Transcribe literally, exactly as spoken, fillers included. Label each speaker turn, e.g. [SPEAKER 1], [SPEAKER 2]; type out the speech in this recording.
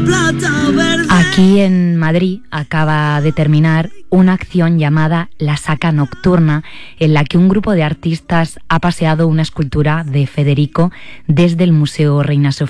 [SPEAKER 1] Aquí en Madrid acaba de terminar una acción llamada La Saca Nocturna, en la que un grupo de artistas ha paseado una escultura de Federico desde el Museo Reina Sofía